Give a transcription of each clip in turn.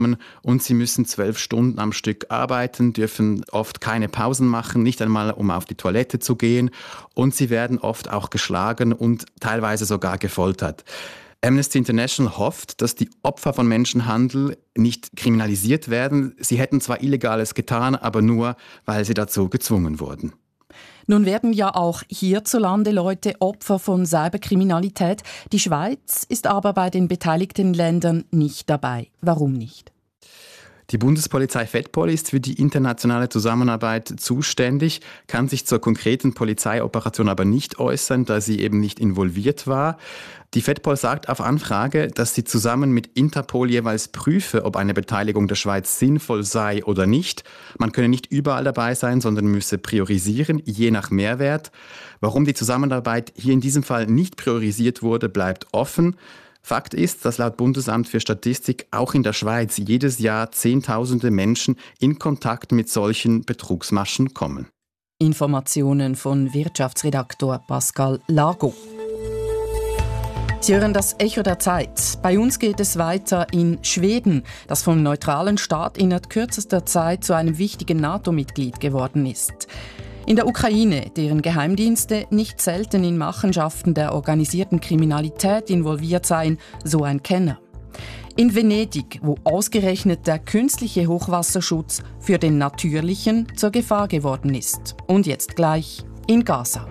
und sie müssen 12 Stunden am Stück arbeiten, dürfen oft keine Pausen machen, nicht einmal um auf die Toilette zu gehen, und sie werden oft auch geschlagen und teilweise sogar gefoltert. Amnesty International hofft, dass die Opfer von Menschenhandel nicht kriminalisiert werden. Sie hätten zwar Illegales getan, aber nur, weil sie dazu gezwungen wurden. Nun werden ja auch hierzulande Leute Opfer von Cyberkriminalität. Die Schweiz ist aber bei den beteiligten Ländern nicht dabei. Warum nicht? Die Bundespolizei FedPol ist für die internationale Zusammenarbeit zuständig, kann sich zur konkreten Polizeioperation aber nicht äußern, da sie eben nicht involviert war. Die FedPol sagt auf Anfrage, dass sie zusammen mit Interpol jeweils prüfe, ob eine Beteiligung der Schweiz sinnvoll sei oder nicht. Man könne nicht überall dabei sein, sondern müsse priorisieren, je nach Mehrwert. Warum die Zusammenarbeit hier in diesem Fall nicht priorisiert wurde, bleibt offen. Fakt ist, dass laut Bundesamt für Statistik auch in der Schweiz jedes Jahr Zehntausende Menschen in Kontakt mit solchen Betrugsmaschen kommen. Informationen von Wirtschaftsredaktor Pascal Lago. Sie hören das Echo der Zeit. Bei uns geht es weiter in Schweden, das vom neutralen Staat innerhalb kürzester Zeit zu einem wichtigen NATO-Mitglied geworden ist. In der Ukraine, deren Geheimdienste nicht selten in Machenschaften der organisierten Kriminalität involviert seien, so ein Kenner. In Venedig, wo ausgerechnet der künstliche Hochwasserschutz für den natürlichen zur Gefahr geworden ist. Und jetzt gleich in Gaza.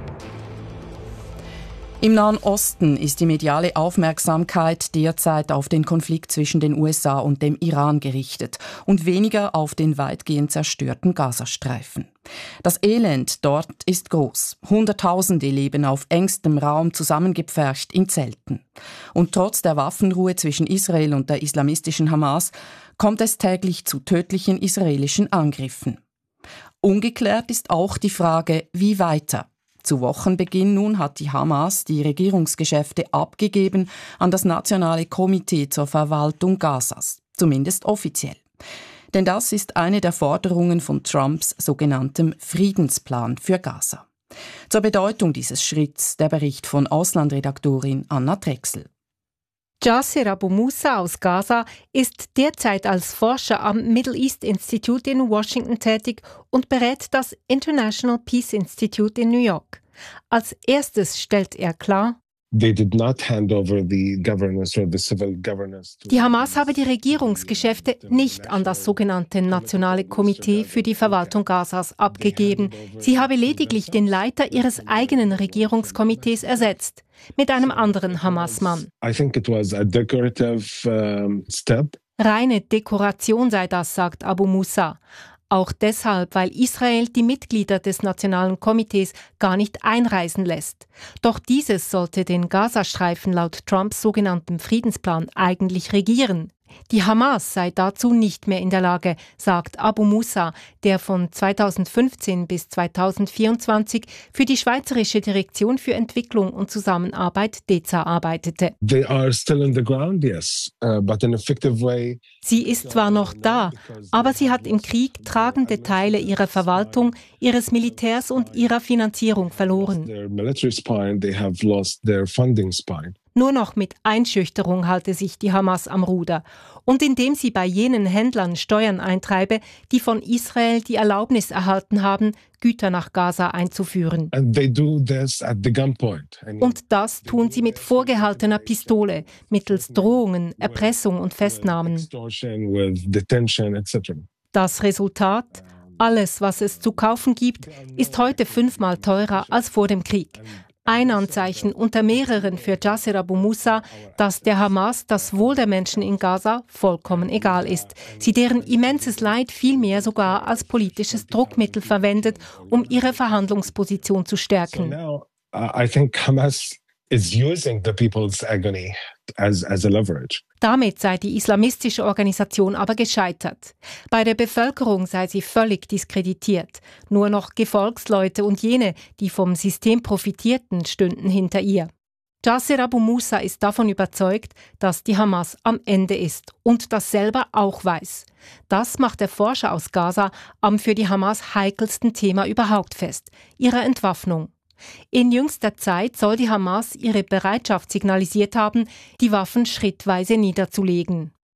Im Nahen Osten ist die mediale Aufmerksamkeit derzeit auf den Konflikt zwischen den USA und dem Iran gerichtet und weniger auf den weitgehend zerstörten Gazastreifen. Das Elend dort ist groß. Hunderttausende leben auf engstem Raum zusammengepfercht in Zelten. Und trotz der Waffenruhe zwischen Israel und der islamistischen Hamas kommt es täglich zu tödlichen israelischen Angriffen. Ungeklärt ist auch die Frage, wie weiter. Zu Wochenbeginn nun hat die Hamas die Regierungsgeschäfte abgegeben an das Nationale Komitee zur Verwaltung Gazas, zumindest offiziell. Denn das ist eine der Forderungen von Trumps sogenanntem Friedensplan für Gaza. Zur Bedeutung dieses Schritts der Bericht von Auslandredaktorin Anna Drechsel. Jasser Abu Musa aus Gaza ist derzeit als Forscher am Middle East Institute in Washington tätig und berät das International Peace Institute in New York. Als erstes stellt er klar, die Hamas habe die Regierungsgeschäfte nicht an das sogenannte Nationale Komitee für die Verwaltung Gazas abgegeben. Sie habe lediglich den Leiter ihres eigenen Regierungskomitees ersetzt, mit einem anderen Hamas-Mann. Reine Dekoration sei das, sagt Abu Musa. Auch deshalb, weil Israel die Mitglieder des Nationalen Komitees gar nicht einreisen lässt. Doch dieses sollte den Gazastreifen laut Trumps sogenanntem Friedensplan eigentlich regieren. Die Hamas sei dazu nicht mehr in der Lage, sagt Abu Musa, der von 2015 bis 2024 für die Schweizerische Direktion für Entwicklung und Zusammenarbeit DEZA arbeitete. Sie ist zwar noch da, aber sie hat im Krieg tragende Teile ihrer Verwaltung, ihres Militärs und ihrer Finanzierung verloren. Nur noch mit Einschüchterung halte sich die Hamas am Ruder und indem sie bei jenen Händlern Steuern eintreibe, die von Israel die Erlaubnis erhalten haben, Güter nach Gaza einzuführen. Und das tun sie mit vorgehaltener Pistole, mittels Drohungen, Erpressung und Festnahmen. Das Resultat? Alles, was es zu kaufen gibt, ist heute 5-mal teurer als vor dem Krieg. Ein Anzeichen unter mehreren für Jasser Abu Musa, dass der Hamas das Wohl der Menschen in Gaza vollkommen egal ist. Sie deren immenses Leid vielmehr sogar als politisches Druckmittel verwendet, um ihre Verhandlungsposition zu stärken. Damit sei die islamistische Organisation aber gescheitert. Bei der Bevölkerung sei sie völlig diskreditiert. Nur noch Gefolgsleute und jene, die vom System profitierten, stünden hinter ihr. Jasser Abu Musa ist davon überzeugt, dass die Hamas am Ende ist und das selber auch weiß. Das macht der Forscher aus Gaza am für die Hamas heikelsten Thema überhaupt fest, ihrer Entwaffnung. In jüngster Zeit soll die Hamas ihre Bereitschaft signalisiert haben, die Waffen schrittweise niederzulegen.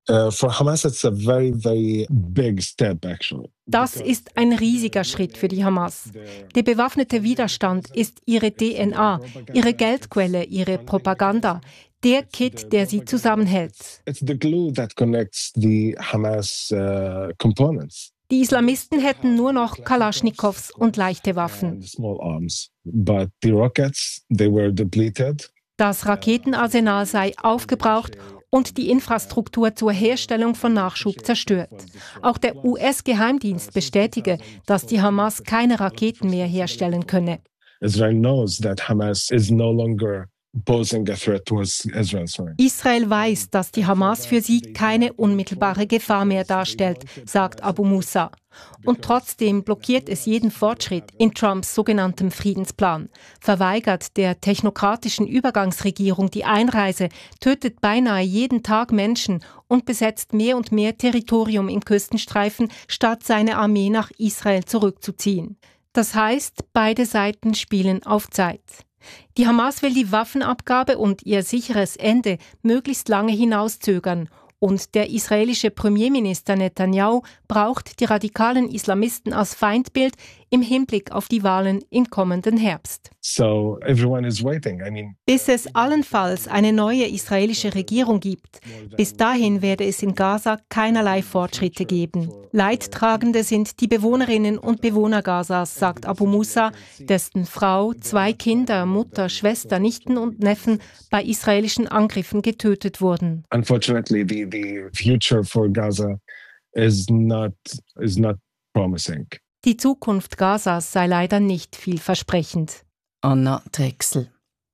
For Hamas, it's a very, very big step, actually. Das ist ein riesiger Schritt für die Hamas. Der bewaffnete Widerstand ist ihre DNA, ihre Geldquelle, ihre Propaganda, der Kitt, der sie zusammenhält. It's the glue that connects the Hamas components. Die Islamisten hätten nur noch Kalaschnikows und leichte Waffen. Small arms, but the rockets, they were depleted. Das Raketenarsenal sei aufgebraucht und die Infrastruktur zur Herstellung von Nachschub zerstört. Auch der US-Geheimdienst bestätige, dass die Hamas keine Raketen mehr herstellen könne. Israel knows that Hamas is no longer posing a threat towards Israel. Israel weiß, dass die Hamas für sie keine unmittelbare Gefahr mehr darstellt, sagt Abu Musa. Und trotzdem blockiert es jeden Fortschritt in Trumps sogenanntem Friedensplan, verweigert der technokratischen Übergangsregierung die Einreise, tötet beinahe jeden Tag Menschen und besetzt mehr und mehr Territorium im Küstenstreifen, statt seine Armee nach Israel zurückzuziehen. Das heißt, beide Seiten spielen auf Zeit. Die Hamas will die Waffenabgabe und ihr sicheres Ende möglichst lange hinauszögern. Und der israelische Premierminister Netanyahu braucht die radikalen Islamisten als Feindbild im Hinblick auf die Wahlen im kommenden Herbst. So everyone is waiting. Bis es allenfalls eine neue israelische Regierung gibt. Bis dahin werde es in Gaza keinerlei Fortschritte geben. Leidtragende sind die Bewohnerinnen und Bewohner Gazas, sagt Abu Musa, dessen Frau, 2 Kinder, Mutter, Schwester, Nichten und Neffen bei israelischen Angriffen getötet wurden. Unfortunately, the future for Gaza is not promising. Die Zukunft Gazas sei leider nicht vielversprechend. Anna Drechsel.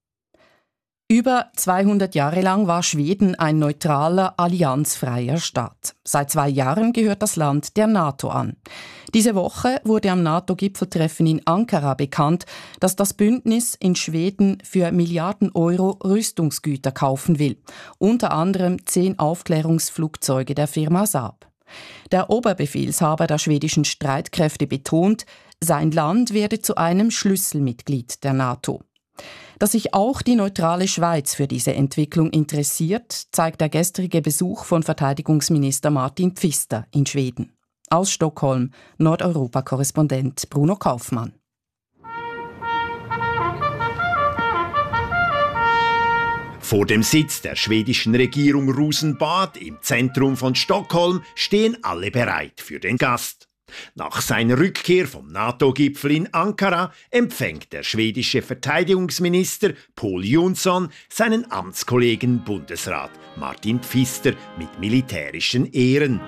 Über 200 Jahre lang war Schweden ein neutraler, allianzfreier Staat. Seit 2 Jahren gehört das Land der NATO an. Diese Woche wurde am NATO-Gipfeltreffen in Ankara bekannt, dass das Bündnis in Schweden für Milliarden Euro Rüstungsgüter kaufen will. Unter anderem 10 Aufklärungsflugzeuge der Firma Saab. Der Oberbefehlshaber der schwedischen Streitkräfte betont, sein Land werde zu einem Schlüsselmitglied der NATO. Dass sich auch die neutrale Schweiz für diese Entwicklung interessiert, zeigt der gestrige Besuch von Verteidigungsminister Martin Pfister in Schweden. Aus Stockholm, Nordeuropa-Korrespondent Bruno Kaufmann. Vor dem Sitz der schwedischen Regierung Rosenbad im Zentrum von Stockholm stehen alle bereit für den Gast. Nach seiner Rückkehr vom NATO-Gipfel in Ankara empfängt der schwedische Verteidigungsminister Pål Jonson seinen Amtskollegen Bundesrat Martin Pfister mit militärischen Ehren.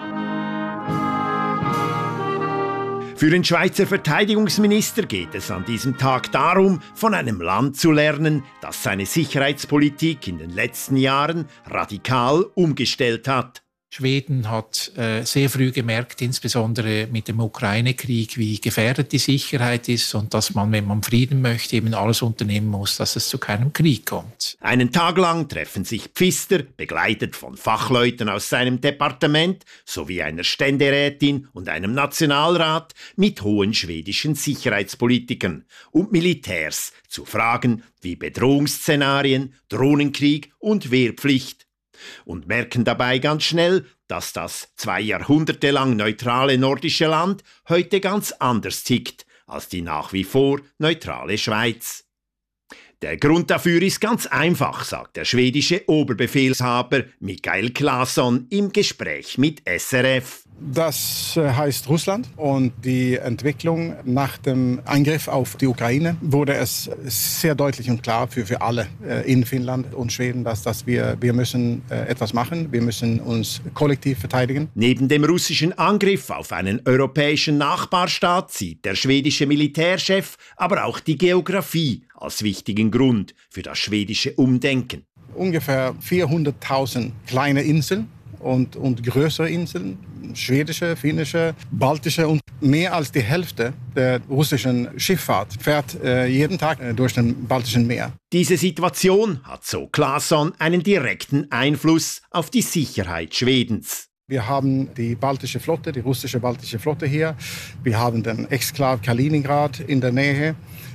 Für den Schweizer Verteidigungsminister geht es an diesem Tag darum, von einem Land zu lernen, das seine Sicherheitspolitik in den letzten Jahren radikal umgestellt hat. Schweden hat sehr früh gemerkt, insbesondere mit dem Ukraine-Krieg, wie gefährdet die Sicherheit ist und dass man, wenn man Frieden möchte, eben alles unternehmen muss, dass es zu keinem Krieg kommt. Einen Tag lang treffen sich Pfister, begleitet von Fachleuten aus seinem Departement, sowie einer Ständerätin und einem Nationalrat mit hohen schwedischen Sicherheitspolitikern und Militärs zu Fragen wie Bedrohungsszenarien, Drohnenkrieg und Wehrpflicht. Und merken dabei ganz schnell, dass das 2 Jahrhunderte lang neutrale nordische Land heute ganz anders tickt als die nach wie vor neutrale Schweiz. Der Grund dafür ist ganz einfach, sagt der schwedische Oberbefehlshaber Mikael Claesson im Gespräch mit SRF. Das heißt Russland, und die Entwicklung nach dem Angriff auf die Ukraine wurde es sehr deutlich und klar für alle in Finnland und Schweden, dass wir müssen etwas machen, wir müssen uns kollektiv verteidigen. Neben dem russischen Angriff auf einen europäischen Nachbarstaat sieht der schwedische Militärchef aber auch die Geografie als wichtigen Grund für das schwedische Umdenken. Ungefähr 400.000 kleine Inseln und größere Inseln, schwedische, finnische, baltische, und mehr als die Hälfte der russischen Schifffahrt fährt jeden Tag durch den Baltischen Meer. Diese Situation hat, so Claesson, einen direkten Einfluss auf die Sicherheit Schwedens. Wir haben die baltische Flotte, die russische baltische Flotte hier. Wir haben den Exklav Kaliningrad in der Nähe.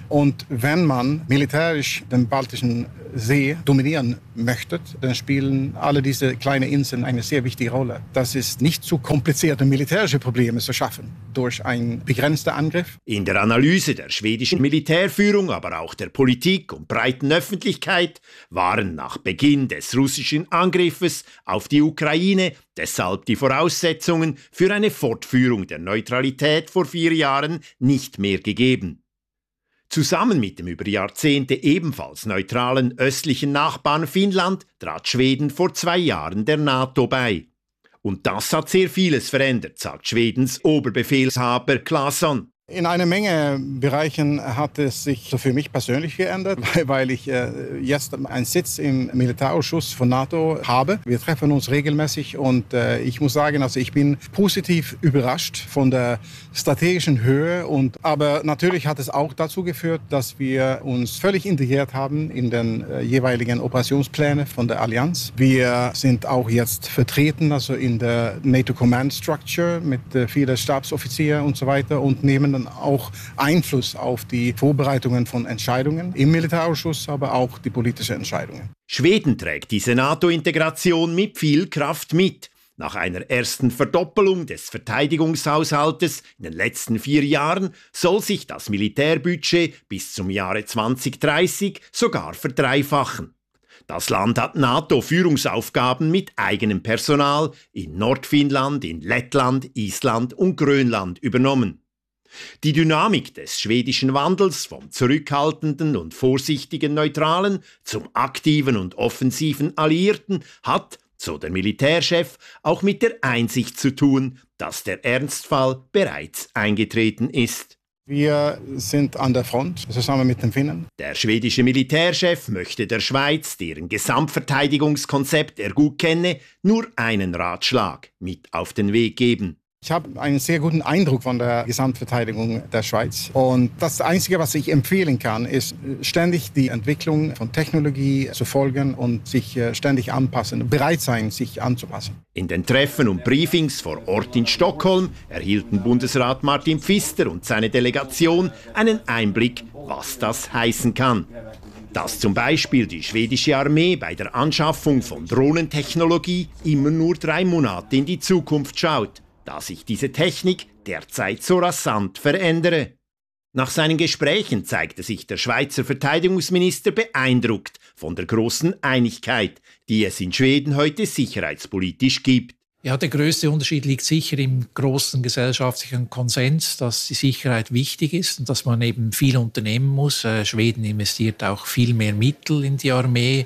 Und wenn man militärisch den Baltischen See dominieren möchte, dann spielen alle diese kleinen Inseln eine sehr wichtige Rolle. Das ist nicht zu komplizierte militärische Probleme zu schaffen durch einen begrenzten Angriff. In der Analyse der schwedischen Militärführung, aber auch der Politik und breiten Öffentlichkeit waren nach Beginn des russischen Angriffes auf die Ukraine deshalb die Voraussetzungen für eine Fortführung der Neutralität vor 4 Jahren nicht mehr gegeben. Zusammen mit dem über Jahrzehnte ebenfalls neutralen östlichen Nachbarn Finnland trat Schweden vor 2 Jahren der NATO bei. Und das hat sehr vieles verändert, sagt Schwedens Oberbefehlshaber Claesson. In einer Menge Bereichen hat es sich für mich persönlich geändert, weil ich jetzt einen Sitz im Militärausschuss von NATO habe. Wir treffen uns regelmäßig und ich muss sagen, also ich bin positiv überrascht von der strategischen Höhe. Aber natürlich hat es auch dazu geführt, dass wir uns völlig integriert haben in den jeweiligen Operationsplänen von der Allianz. Wir sind auch jetzt vertreten, also in der NATO Command Structure mit vielen Stabsoffizieren und so weiter und nehmen dann auch Einfluss auf die Vorbereitungen von Entscheidungen im Militärausschuss, aber auch die politischen Entscheidungen. Schweden trägt diese NATO-Integration mit viel Kraft mit. Nach einer ersten Verdoppelung des Verteidigungshaushaltes in den letzten 4 Jahren soll sich das Militärbudget bis zum Jahre 2030 sogar verdreifachen. Das Land hat NATO-Führungsaufgaben mit eigenem Personal in Nordfinnland, in Lettland, Island und Grönland übernommen. Die Dynamik des schwedischen Wandels vom zurückhaltenden und vorsichtigen Neutralen zum aktiven und offensiven Alliierten hat, so der Militärchef, auch mit der Einsicht zu tun, dass der Ernstfall bereits eingetreten ist. Wir sind an der Front, zusammen mit den Finnen. Der schwedische Militärchef möchte der Schweiz, deren Gesamtverteidigungskonzept er gut kenne, nur einen Ratschlag mit auf den Weg geben. Ich habe einen sehr guten Eindruck von der Gesamtverteidigung der Schweiz. Und das Einzige, was ich empfehlen kann, ist ständig die Entwicklung von Technologie zu folgen und sich ständig anpassen, bereit sein, sich anzupassen. In den Treffen und Briefings vor Ort in Stockholm erhielten Bundesrat Martin Pfister und seine Delegation einen Einblick, was das heißen kann. Dass zum Beispiel die schwedische Armee bei der Anschaffung von Drohnentechnologie immer nur 3 Monate in die Zukunft schaut, da sich diese Technik derzeit so rasant verändere. Nach seinen Gesprächen zeigte sich der Schweizer Verteidigungsminister beeindruckt von der großen Einigkeit, die es in Schweden heute sicherheitspolitisch gibt. Ja, der größte Unterschied liegt sicher im großen gesellschaftlichen Konsens, dass die Sicherheit wichtig ist und dass man eben viel unternehmen muss. Schweden investiert auch viel mehr Mittel in die Armee,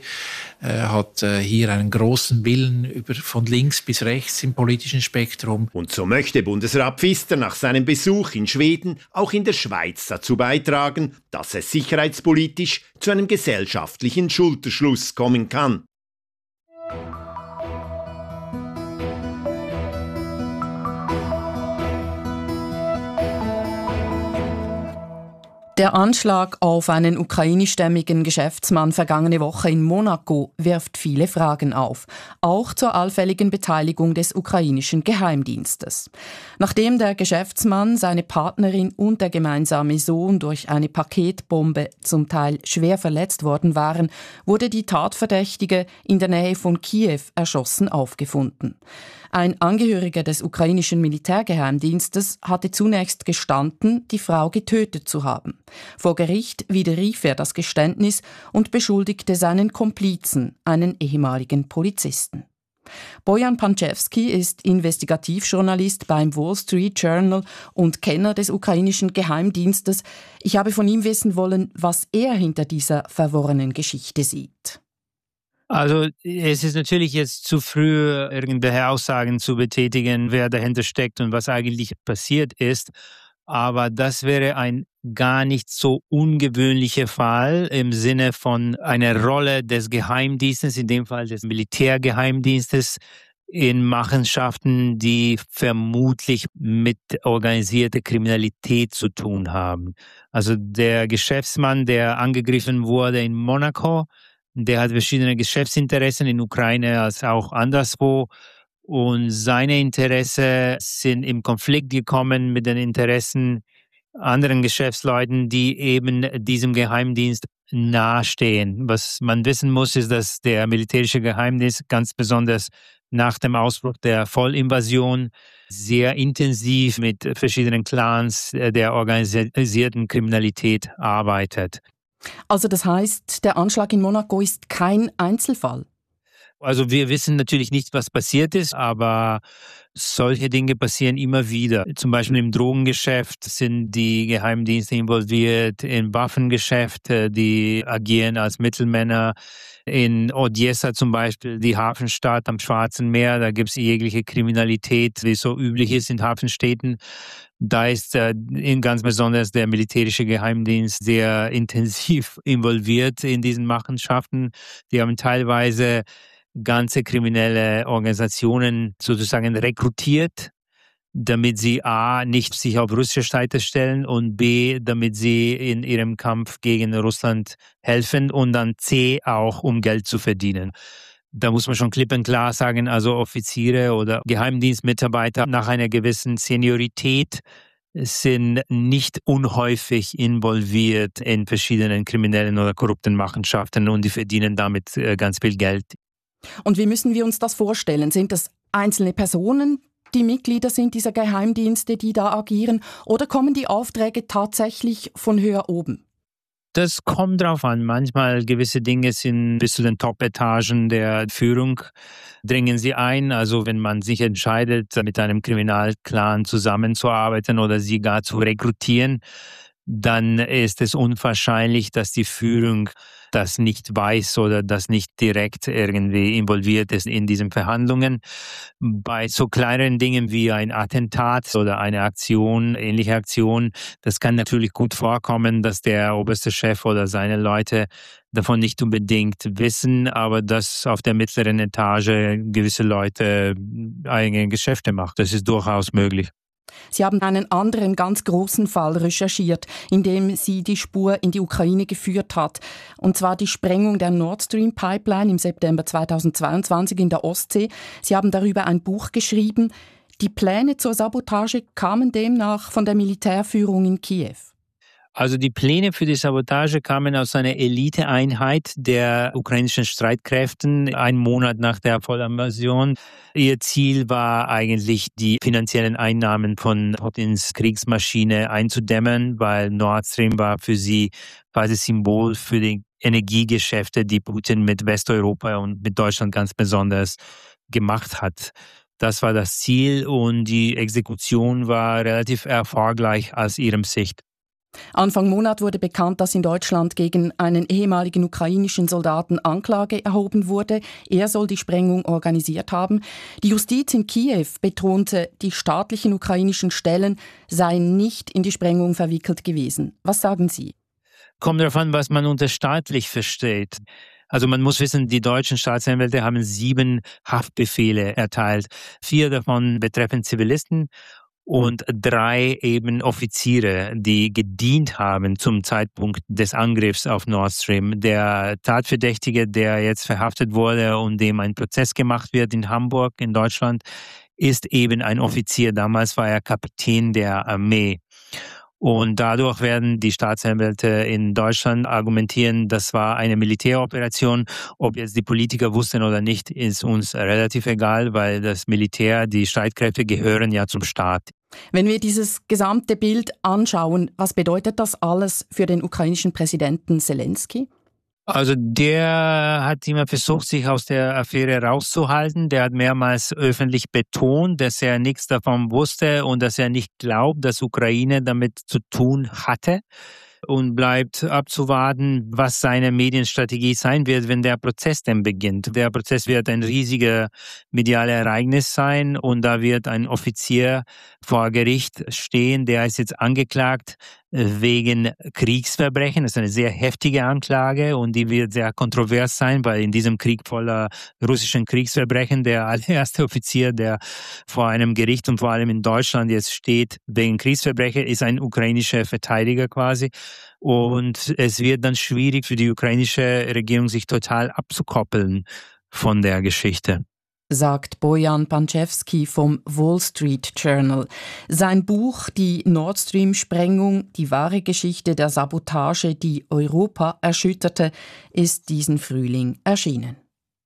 hat hier einen großen Willen von links bis rechts im politischen Spektrum. Und so möchte Bundesrat Pfister nach seinem Besuch in Schweden auch in der Schweiz dazu beitragen, dass es sicherheitspolitisch zu einem gesellschaftlichen Schulterschluss kommen kann. Der Anschlag auf einen ukrainischstämmigen Geschäftsmann vergangene Woche in Monaco wirft viele Fragen auf, auch zur allfälligen Beteiligung des ukrainischen Geheimdienstes. Nachdem der Geschäftsmann, seine Partnerin und der gemeinsame Sohn durch eine Paketbombe zum Teil schwer verletzt worden waren, wurde die Tatverdächtige in der Nähe von Kiew erschossen aufgefunden. Ein Angehöriger des ukrainischen Militärgeheimdienstes hatte zunächst gestanden, die Frau getötet zu haben. Vor Gericht widerrief er das Geständnis und beschuldigte seinen Komplizen, einen ehemaligen Polizisten. Bojan Pančevský ist Investigativjournalist beim Wall Street Journal und Kenner des ukrainischen Geheimdienstes. Ich habe von ihm wissen wollen, was er hinter dieser verworrenen Geschichte sieht. Also es ist natürlich jetzt zu früh, irgendwelche Aussagen zu betätigen, wer dahinter steckt und was eigentlich passiert ist. Aber das wäre ein gar nicht so ungewöhnlicher Fall im Sinne von einer Rolle des Geheimdienstes, in dem Fall des Militärgeheimdienstes, in Machenschaften, die vermutlich mit organisierter Kriminalität zu tun haben. Also der Geschäftsmann, der angegriffen wurde in Monaco, der hat verschiedene Geschäftsinteressen in Ukraine als auch anderswo. Und seine Interessen sind im Konflikt gekommen mit den Interessen anderen Geschäftsleuten, die eben diesem Geheimdienst nahestehen. Was man wissen muss, ist, dass der militärische Geheimdienst ganz besonders nach dem Ausbruch der Vollinvasion sehr intensiv mit verschiedenen Clans der organisierten Kriminalität arbeitet. Also das heißt, der Anschlag in Monaco ist kein Einzelfall? Also wir wissen natürlich nicht, was passiert ist, aber solche Dinge passieren immer wieder. Zum Beispiel im Drogengeschäft sind die Geheimdienste involviert, im Waffengeschäft, die agieren als Mittelmänner. In Odessa zum Beispiel, die Hafenstadt am Schwarzen Meer, da gibt es jegliche Kriminalität, wie es so üblich ist in Hafenstädten. Da ist ganz besonders der militärische Geheimdienst sehr intensiv involviert in diesen Machenschaften. Die haben teilweise ganze kriminelle Organisationen sozusagen rekrutiert, damit sie A, nicht sich auf russische Seite stellen und B, damit sie in ihrem Kampf gegen Russland helfen und dann C, auch um Geld zu verdienen. Da muss man schon klipp und klar sagen, also Offiziere oder Geheimdienstmitarbeiter nach einer gewissen Seniorität sind nicht unhäufig involviert in verschiedenen kriminellen oder korrupten Machenschaften und die verdienen damit ganz viel Geld. Und wie müssen wir uns das vorstellen? Sind das einzelne Personen, die Mitglieder sind dieser Geheimdienste, die da agieren, oder kommen die Aufträge tatsächlich von höher oben? Das kommt drauf an. Manchmal gewisse Dinge sind bis zu den Top-Etagen der Führung, dringen sie ein. Also wenn man sich entscheidet, mit einem Kriminalclan zusammenzuarbeiten oder sie gar zu rekrutieren, dann ist es unwahrscheinlich, dass die Führung das nicht weiß oder das nicht direkt irgendwie involviert ist in diesen Verhandlungen. Bei so kleineren Dingen wie ein Attentat oder eine Aktion, ähnliche Aktion, das kann natürlich gut vorkommen, dass der oberste Chef oder seine Leute davon nicht unbedingt wissen, aber dass auf der mittleren Etage gewisse Leute eigene Geschäfte machen. Das ist durchaus möglich. Sie haben einen anderen ganz großen Fall recherchiert, in dem Sie die Spur in die Ukraine geführt hat. Und zwar die Sprengung der Nord Stream Pipeline im September 2022 in der Ostsee. Sie haben darüber ein Buch geschrieben. Die Pläne zur Sabotage kamen demnach von der Militärführung in Kiew. Also die Pläne für die Sabotage kamen aus einer Eliteeinheit der ukrainischen Streitkräften, einen Monat nach der Vollinvasion. Ihr Ziel war eigentlich, die finanziellen Einnahmen von Putins Kriegsmaschine einzudämmen, weil Nord Stream war für sie quasi Symbol für die Energiegeschäfte, die Putin mit Westeuropa und mit Deutschland ganz besonders gemacht hat. Das war das Ziel und die Exekution war relativ erfolgreich aus ihrem Sicht. Anfang Monat wurde bekannt, dass in Deutschland gegen einen ehemaligen ukrainischen Soldaten Anklage erhoben wurde. Er soll die Sprengung organisiert haben. Die Justiz in Kiew betonte, die staatlichen ukrainischen Stellen seien nicht in die Sprengung verwickelt gewesen. Was sagen Sie? Kommt darauf an, was man unter staatlich versteht. Also man muss wissen, die deutschen Staatsanwälte haben 7 Haftbefehle erteilt. 4 davon betreffen Zivilisten und 3 eben Offiziere, die gedient haben zum Zeitpunkt des Angriffs auf Nord Stream. Der Tatverdächtige, der jetzt verhaftet wurde und dem ein Prozess gemacht wird in Hamburg in Deutschland, ist eben ein Offizier. Damals war er Kapitän der Armee. Und dadurch werden die Staatsanwälte in Deutschland argumentieren, das war eine Militäroperation. Ob jetzt die Politiker wussten oder nicht, ist uns relativ egal, weil das Militär, die Streitkräfte gehören ja zum Staat. Wenn wir dieses gesamte Bild anschauen, was bedeutet das alles für den ukrainischen Präsidenten Zelensky? Also der hat immer versucht, sich aus der Affäre rauszuhalten. Der hat mehrmals öffentlich betont, dass er nichts davon wusste und dass er nicht glaubt, dass Ukraine damit zu tun hatte. Und bleibt abzuwarten, was seine Medienstrategie sein wird, wenn der Prozess denn beginnt. Der Prozess wird ein riesiger mediales Ereignis sein und da wird ein Offizier vor Gericht stehen, der ist jetzt angeklagt wegen Kriegsverbrechen. Das ist eine sehr heftige Anklage und die wird sehr kontrovers sein, weil in diesem Krieg voller russischen Kriegsverbrechen der allererste Offizier, der vor einem Gericht und vor allem in Deutschland jetzt steht wegen Kriegsverbrechen, ist ein ukrainischer Verteidiger quasi. Und es wird dann schwierig für die ukrainische Regierung, sich total abzukoppeln von der Geschichte. sagt Bojan Pančevski vom Wall Street Journal. Sein Buch »Die Nord Stream-Sprengung, die wahre Geschichte der Sabotage, die Europa erschütterte«, ist diesen Frühling erschienen.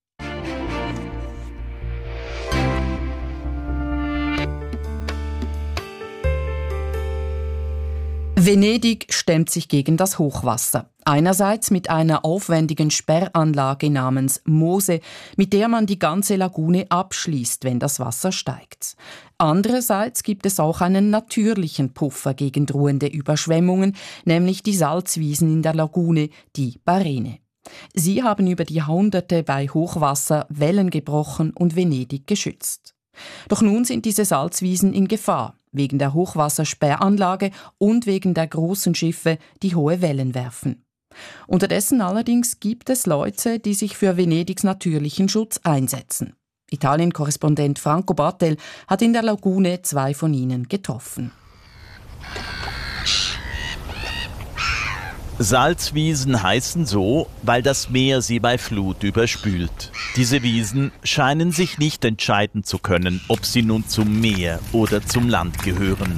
Venedig stemmt sich gegen das Hochwasser. Einerseits mit einer aufwendigen Sperranlage namens Mose, mit der man die ganze Lagune abschließt, wenn das Wasser steigt. Andererseits gibt es auch einen natürlichen Puffer gegen drohende Überschwemmungen, nämlich die Salzwiesen in der Lagune, die Barene. Sie haben über die Jahrhunderte bei Hochwasser Wellen gebrochen und Venedig geschützt. Doch nun sind diese Salzwiesen in Gefahr, wegen der Hochwassersperranlage und wegen der großen Schiffe, die hohe Wellen werfen. Unterdessen allerdings gibt es Leute, die sich für Venedigs natürlichen Schutz einsetzen. Italien-Korrespondent Franco Battel hat in der Lagune 2 von ihnen getroffen. Salzwiesen heißen so, weil das Meer sie bei Flut überspült. Diese Wiesen scheinen sich nicht entscheiden zu können, ob sie nun zum Meer oder zum Land gehören.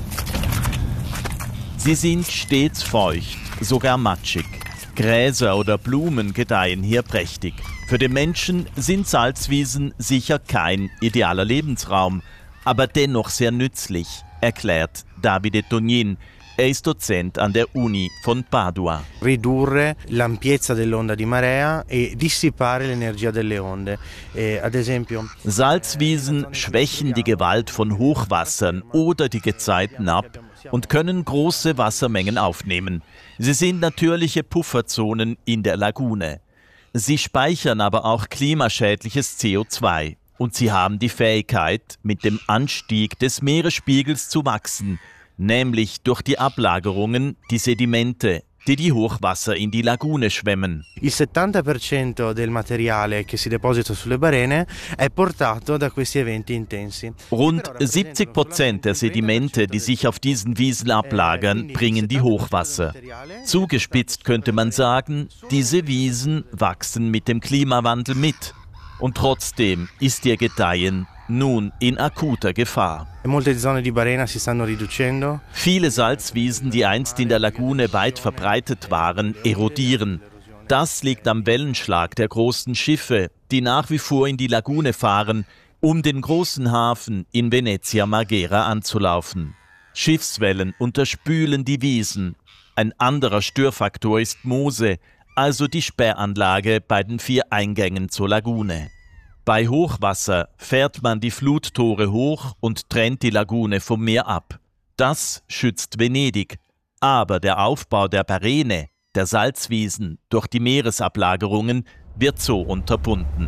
Sie sind stets feucht, sogar matschig. Gräser oder Blumen gedeihen hier prächtig. Für den Menschen sind Salzwiesen sicher kein idealer Lebensraum, aber dennoch sehr nützlich, erklärt Davide Tognin. Er ist Dozent an der Uni von Padua. Ridurre l'ampiezza dell'onda di marea e dissipare l'energia delle onde. Ad esempio, Salzwiesen schwächen die Gewalt von Hochwassern oder die Gezeiten ab und können große Wassermengen aufnehmen. Sie sind natürliche Pufferzonen in der Lagune. Sie speichern aber auch klimaschädliches CO2 und sie haben die Fähigkeit, mit dem Anstieg des Meeresspiegels zu wachsen, nämlich durch die Ablagerungen, die Sedimente, die die Hochwasser in die Lagune schwemmen. Il 70% del materiale che si deposita sulle barene è portato da questi eventi intensi. Rund 70% der Sedimente, die sich auf diesen Wiesen ablagern, bringen die Hochwasser. Zugespitzt könnte man sagen, diese Wiesen wachsen mit dem Klimawandel mit. Und trotzdem ist ihr Gedeihen nun in akuter Gefahr. Molte zone di barena si stanno riducendo. Viele Salzwiesen, die einst in der Lagune weit verbreitet waren, erodieren. Das liegt am Wellenschlag der großen Schiffe, die nach wie vor in die Lagune fahren, um den großen Hafen in Venezia Marghera anzulaufen. Schiffswellen unterspülen die Wiesen. Ein anderer Störfaktor ist Mose, also die Sperranlage bei den 4 Eingängen zur Lagune. Bei Hochwasser fährt man die Fluttore hoch und trennt die Lagune vom Meer ab. Das schützt Venedig, aber der Aufbau der Barene, der Salzwiesen, durch die Meeresablagerungen wird so unterbunden.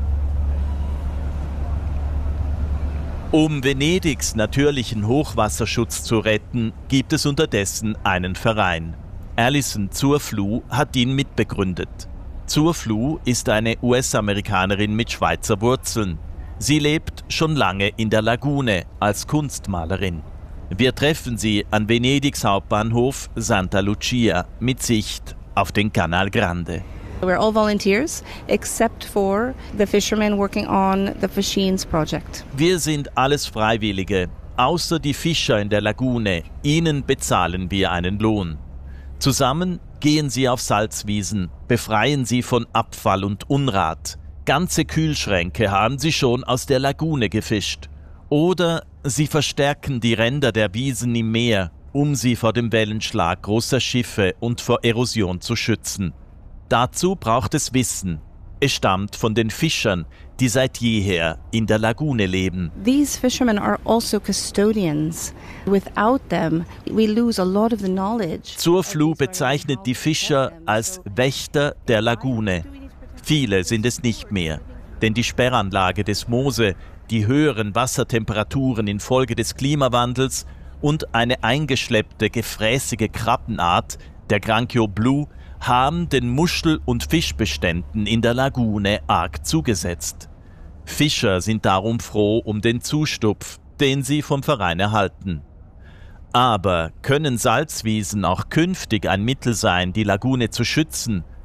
Um Venedigs natürlichen Hochwasserschutz zu retten, gibt es unterdessen einen Verein. Alison Zurfluh hat ihn mitbegründet. Zurfluh ist eine US-Amerikanerin mit Schweizer Wurzeln. Sie lebt schon lange in der Lagune als Kunstmalerin. Wir treffen sie an Venedigs Hauptbahnhof Santa Lucia mit Sicht auf den Canal Grande. We're all volunteers, except for the fishermen working on the Fascines project. Wir sind alles Freiwillige, außer die Fischer in der Lagune. Ihnen bezahlen wir einen Lohn. Zusammen gehen sie auf Salzwiesen, befreien sie von Abfall und Unrat. Ganze Kühlschränke haben sie schon aus der Lagune gefischt. Oder sie verstärken die Ränder der Wiesen im Meer, um sie vor dem Wellenschlag großer Schiffe und vor Erosion zu schützen. Dazu braucht es Wissen. Es stammt von den Fischern, die seit jeher in der Lagune leben. These fishermen are also custodians. Without them, we lose a lot of the knowledge. Zurfluh bezeichnet die Fischer als Wächter der Lagune. Viele sind es nicht mehr, denn die Sperranlage des Mose, die höheren Wassertemperaturen infolge des Klimawandels und eine eingeschleppte, gefräßige Krabbenart, der Granchio blu, haben den Muschel- und Fischbeständen in der Lagune arg zugesetzt. Fischer sind darum froh um den Zustupf, den sie vom Verein erhalten. Aber können Salzwiesen auch künftig ein Mittel sein, die Lagune zu schützen?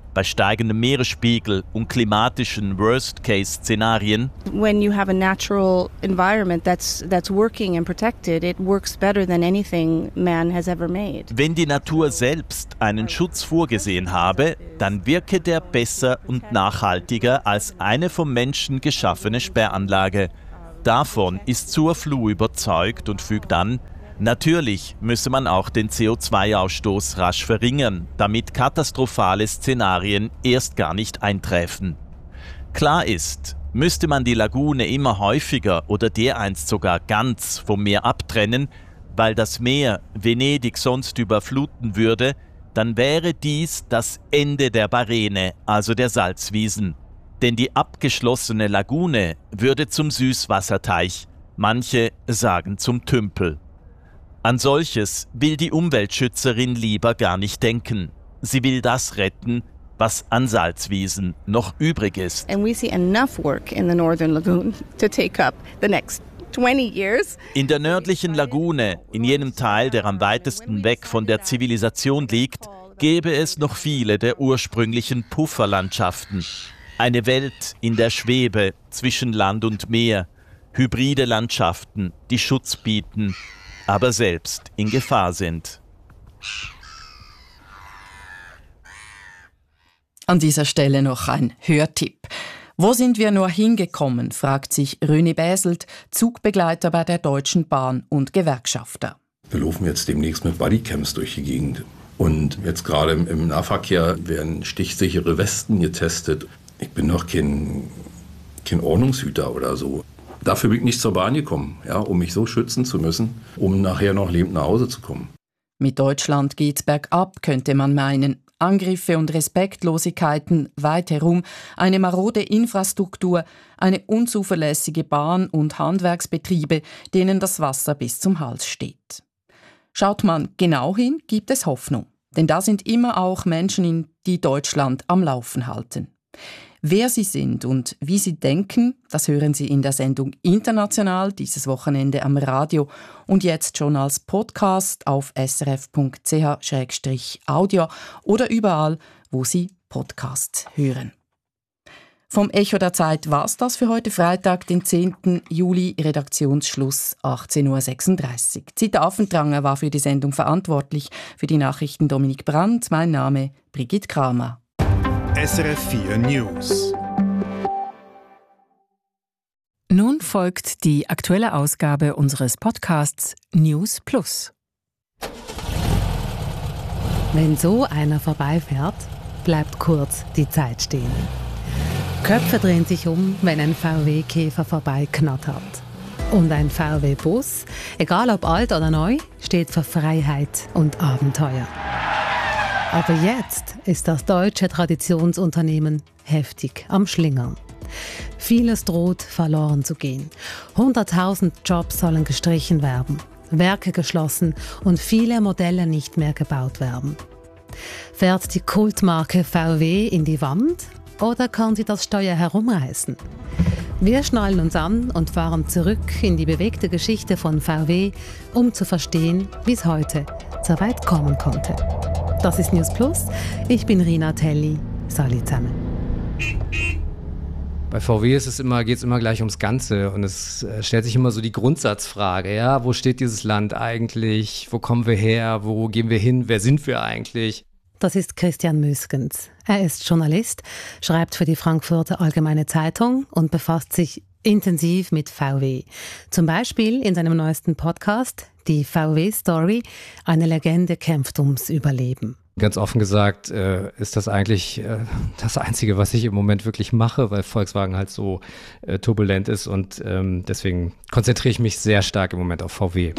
bei steigendem Meeresspiegel und klimatischen Worst-Case-Szenarien. When you have a natural environment that's working and protected, it works better than anything man has ever made. Wenn die Natur selbst einen Schutz vorgesehen habe, dann wirke der besser und nachhaltiger als eine vom Menschen geschaffene Sperranlage. Davon ist Surflu überzeugt und fügt an, natürlich müsse man auch den CO2-Ausstoß rasch verringern, damit katastrophale Szenarien erst gar nicht eintreffen. Klar ist, müsste man die Lagune immer häufiger oder dereinst sogar ganz vom Meer abtrennen, weil das Meer Venedig sonst überfluten würde, dann wäre dies das Ende der Barene, also der Salzwiesen. Denn die abgeschlossene Lagune würde zum Süßwasserteich, manche sagen zum Tümpel. An solches will die Umweltschützerin lieber gar nicht denken. Sie will das retten, was an Salzwiesen noch übrig ist. And we see enough work in the Northern Lagoon to take up the next 20 years. In der nördlichen Lagune, in jenem Teil, der am weitesten weg von der Zivilisation liegt, gäbe es noch viele der ursprünglichen Pufferlandschaften. Eine Welt in der Schwebe zwischen Land und Meer, hybride Landschaften, die Schutz bieten, aber selbst in Gefahr sind. An dieser Stelle noch ein Hörtipp. Wo sind wir nur hingekommen, fragt sich René Bäselt, Zugbegleiter bei der Deutschen Bahn und Gewerkschafter. Wir laufen jetzt demnächst mit Bodycams durch die Gegend. Und jetzt gerade im Nahverkehr werden stichsichere Westen getestet. Ich bin noch kein Ordnungshüter oder so. Dafür bin ich nicht zur Bahn gekommen, ja, um mich so schützen zu müssen, um nachher noch lebend nach Hause zu kommen. Mit Deutschland geht's bergab, könnte man meinen. Angriffe und Respektlosigkeiten weit herum, eine marode Infrastruktur, eine unzuverlässige Bahn und Handwerksbetriebe, denen das Wasser bis zum Hals steht. Schaut man genau hin, gibt es Hoffnung. Denn da sind immer auch Menschen, die Deutschland am Laufen halten. Wer sie sind und wie sie denken, das hören Sie in der Sendung International, dieses Wochenende am Radio und jetzt schon als Podcast auf srf.ch/audio oder überall, wo Sie Podcasts hören. Vom Echo der Zeit war's das für heute Freitag, den 10. Juli, Redaktionsschluss 18.36 Uhr. Zita Affentranger war für die Sendung verantwortlich, für die Nachrichten Dominik Brandt, mein Name Brigitte Kramer. SRF 4 News. Nun folgt die aktuelle Ausgabe unseres Podcasts News Plus. Wenn so einer vorbeifährt, bleibt kurz die Zeit stehen. Köpfe drehen sich um, wenn ein VW-Käfer vorbeiknattert. Und ein VW-Bus, egal ob alt oder neu, steht für Freiheit und Abenteuer. Aber jetzt ist das deutsche Traditionsunternehmen heftig am Schlingern. Vieles droht verloren zu gehen. 100.000 Jobs sollen gestrichen werden, Werke geschlossen und viele Modelle nicht mehr gebaut werden. Fährt die Kultmarke VW in die Wand oder kann sie das Steuer herumreißen? Wir schnallen uns an und fahren zurück in die bewegte Geschichte von VW, um zu verstehen, wie es heute so weit kommen konnte. Das ist News Plus. Ich bin Rina Telli. Salut zusammen. Bei VW geht es immer gleich ums Ganze und es stellt sich immer so die Grundsatzfrage, ja, wo steht dieses Land eigentlich, wo kommen wir her, wo gehen wir hin, wer sind wir eigentlich? Das ist Christian Müskens. Er ist Journalist, schreibt für die Frankfurter Allgemeine Zeitung und befasst sich intensiv mit VW. Zum Beispiel in seinem neuesten Podcast, die VW-Story, eine Legende kämpft ums Überleben. Ganz offen gesagt ist das eigentlich das Einzige, was ich im Moment wirklich mache, weil Volkswagen halt so turbulent ist und deswegen konzentriere ich mich sehr stark im Moment auf VW.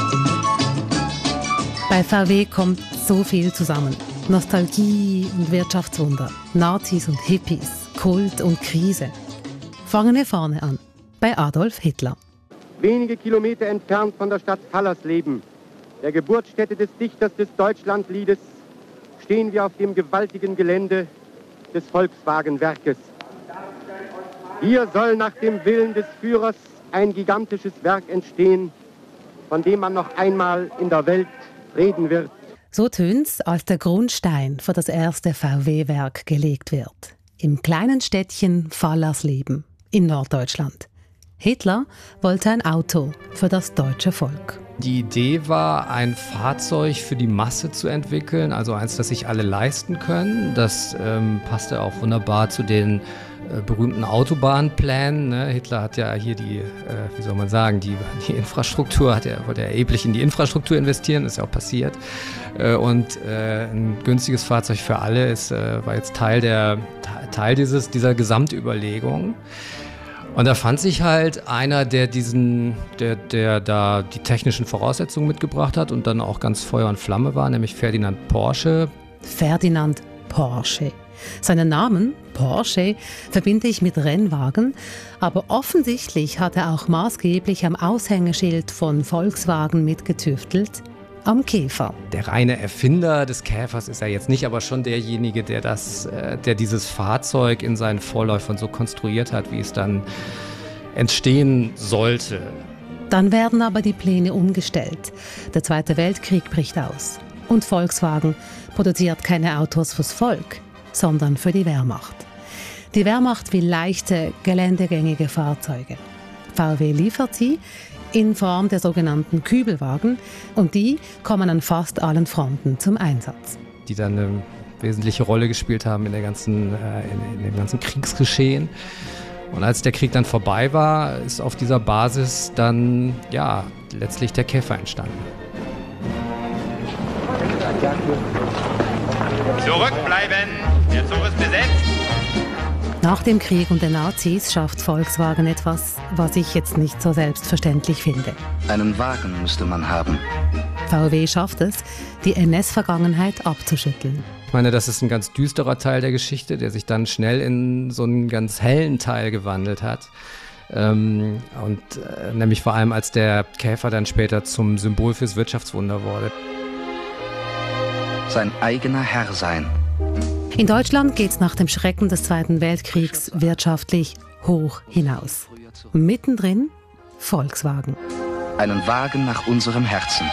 Bei VW kommt so viel zusammen. Nostalgie und Wirtschaftswunder, Nazis und Hippies, Kult und Krise. Fangen wir vorne an, bei Adolf Hitler. Wenige Kilometer entfernt von der Stadt Fallersleben, der Geburtsstätte des Dichters des Deutschlandliedes, stehen wir auf dem gewaltigen Gelände des Volkswagen-Werkes. Hier soll nach dem Willen des Führers ein gigantisches Werk entstehen, von dem man noch einmal in der Welt reden wird. So tönt's, als der Grundstein für das erste VW-Werk gelegt wird. Im kleinen Städtchen Fallersleben in Norddeutschland. Hitler wollte ein Auto für das deutsche Volk. Die Idee war, ein Fahrzeug für die Masse zu entwickeln, also eins, das sich alle leisten können. Das passte auch wunderbar zu den berühmten Autobahnplänen. Ne? Hitler hat ja hier die Infrastruktur, wollte er erheblich in die Infrastruktur investieren, ist ja auch passiert. Und ein günstiges Fahrzeug für alle war jetzt Teil dieser Gesamtüberlegung. Und da fand sich halt einer, der da die technischen Voraussetzungen mitgebracht hat und dann auch ganz Feuer und Flamme war, nämlich Ferdinand Porsche. Ferdinand Porsche. Seinen Namen, Porsche, verbinde ich mit Rennwagen, aber offensichtlich hat er auch maßgeblich am Aushängeschild von Volkswagen mitgetüftelt, am Käfer. Der reine Erfinder des Käfers ist er jetzt nicht, aber schon derjenige, der dieses Fahrzeug in seinen Vorläufern so konstruiert hat, wie es dann entstehen sollte. Dann werden aber die Pläne umgestellt. Der Zweite Weltkrieg bricht aus. Und Volkswagen produziert keine Autos fürs Volk, sondern für die Wehrmacht. Die Wehrmacht will leichte, geländegängige Fahrzeuge. VW liefert sie in Form der sogenannten Kübelwagen und die kommen an fast allen Fronten zum Einsatz. Die dann eine wesentliche Rolle gespielt haben in dem ganzen Kriegsgeschehen. Und als der Krieg dann vorbei war, ist auf dieser Basis dann letztlich der Käfer entstanden. Zurückbleiben! Der Zug ist besetzt! Nach dem Krieg und den Nazis schafft Volkswagen etwas, was ich jetzt nicht so selbstverständlich finde. Einen Wagen müsste man haben. VW schafft es, die NS-Vergangenheit abzuschütteln. Ich meine, das ist ein ganz düsterer Teil der Geschichte, der sich dann schnell in so einen ganz hellen Teil gewandelt hat. Nämlich vor allem, als der Käfer dann später zum Symbol fürs Wirtschaftswunder wurde. Sein eigener Herr sein. In Deutschland geht es nach dem Schrecken des Zweiten Weltkriegs wirtschaftlich hoch hinaus. Mittendrin Volkswagen. Einen Wagen nach unserem Herzen.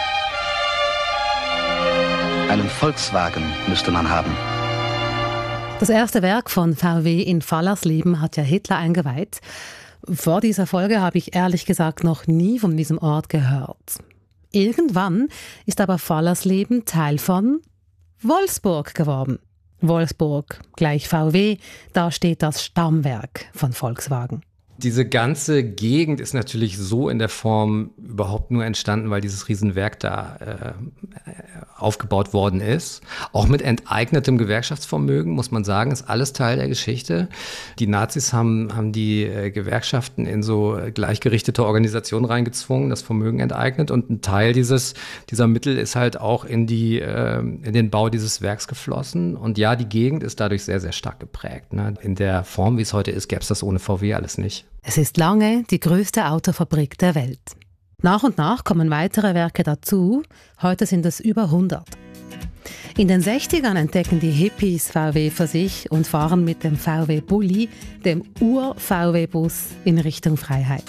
Einen Volkswagen müsste man haben. Das erste Werk von VW in Fallersleben hat ja Hitler eingeweiht. Vor dieser Folge habe ich ehrlich gesagt noch nie von diesem Ort gehört. Irgendwann ist aber Fallersleben Teil von Wolfsburg geworden. Wolfsburg gleich VW, da steht das Stammwerk von Volkswagen. Diese ganze Gegend ist natürlich so in der Form überhaupt nur entstanden, weil dieses Riesenwerk da aufgebaut worden ist. Auch mit enteignetem Gewerkschaftsvermögen, muss man sagen, ist alles Teil der Geschichte. Die Nazis haben die Gewerkschaften in so gleichgerichtete Organisationen reingezwungen, das Vermögen enteignet, und ein Teil dieser Mittel ist halt auch in den Bau dieses Werks geflossen. Und ja, die Gegend ist dadurch sehr, sehr stark geprägt. Ne? In der Form, wie es heute ist, gäbe es das ohne VW alles nicht. Es ist lange die größte Autofabrik der Welt. Nach und nach kommen weitere Werke dazu. Heute sind es über 100. In den 60ern entdecken die Hippies VW für sich und fahren mit dem VW Bulli, dem Ur-VW-Bus, in Richtung Freiheit.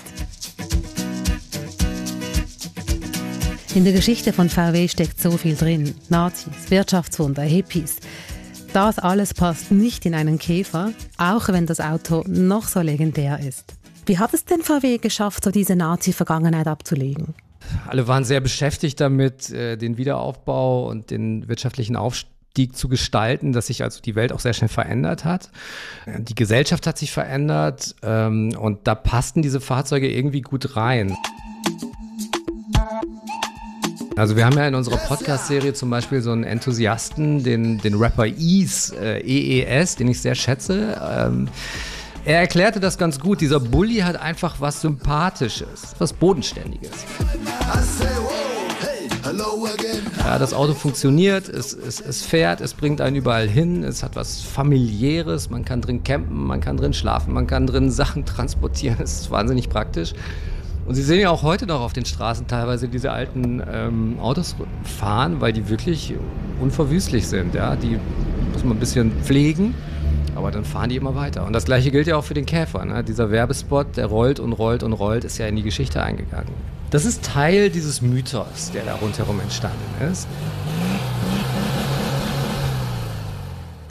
In der Geschichte von VW steckt so viel drin. Nazis, Wirtschaftswunder, Hippies. Das alles passt nicht in einen Käfer, auch wenn das Auto noch so legendär ist. Wie hat es denn VW geschafft, so diese Nazi-Vergangenheit abzulegen? Alle waren sehr beschäftigt damit, den Wiederaufbau und den wirtschaftlichen Aufstieg zu gestalten, dass sich also die Welt auch sehr schnell verändert hat. Die Gesellschaft hat sich verändert und da passten diese Fahrzeuge irgendwie gut rein. Also wir haben ja in unserer Podcast-Serie zum Beispiel so einen Enthusiasten, den Rapper EES, den ich sehr schätze. Er erklärte das ganz gut. Dieser Bulli hat einfach was Sympathisches, was Bodenständiges. Ja, das Auto funktioniert, es fährt, es bringt einen überall hin, es hat was Familiäres, man kann drin campen, man kann drin schlafen, man kann drin Sachen transportieren, es ist wahnsinnig praktisch. Und Sie sehen ja auch heute noch auf den Straßen teilweise diese alten Autos fahren, weil die wirklich unverwüstlich sind. Ja? Die muss man ein bisschen pflegen, aber dann fahren die immer weiter. Und das Gleiche gilt ja auch für den Käfer. Ne? Dieser Werbespot, der rollt und rollt und rollt, ist ja in die Geschichte eingegangen. Das ist Teil dieses Mythos, der da rundherum entstanden ist.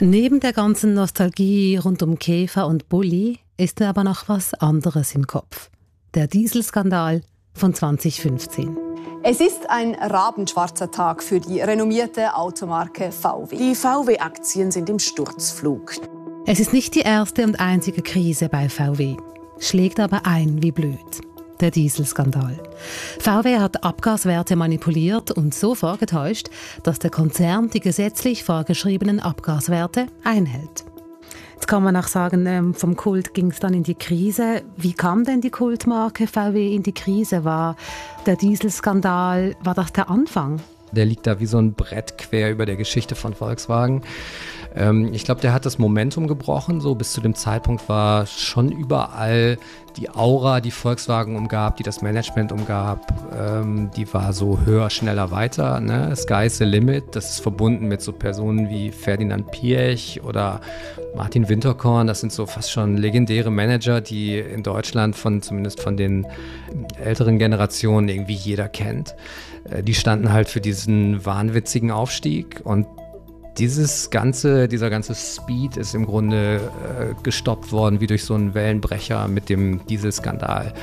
Neben der ganzen Nostalgie rund um Käfer und Bulli ist mir aber noch was anderes im Kopf. Der Dieselskandal von 2015. Es ist ein rabenschwarzer Tag für die renommierte Automarke VW. Die VW-Aktien sind im Sturzflug. Es ist nicht die erste und einzige Krise bei VW, schlägt aber ein wie blöd. Der Dieselskandal. VW hat Abgaswerte manipuliert und so vorgetäuscht, dass der Konzern die gesetzlich vorgeschriebenen Abgaswerte einhält. Jetzt kann man auch sagen, vom Kult ging es dann in die Krise. Wie kam denn die Kultmarke VW in die Krise? War der Dieselskandal, war das der Anfang? Der liegt da wie so ein Brett quer über der Geschichte von Volkswagen. Ich glaube, der hat das Momentum gebrochen. So bis zu dem Zeitpunkt war schon überall die Aura, die Volkswagen umgab, die das Management umgab, die war so höher, schneller, weiter. Ne? Sky's the limit. Das ist verbunden mit so Personen wie Ferdinand Piëch oder Martin Winterkorn. Das sind so fast schon legendäre Manager, die in Deutschland zumindest von den älteren Generationen irgendwie jeder kennt. Die standen halt für diesen wahnwitzigen Aufstieg und dieser ganze Speed ist im Grunde gestoppt worden wie durch so einen Wellenbrecher mit dem Dieselskandal.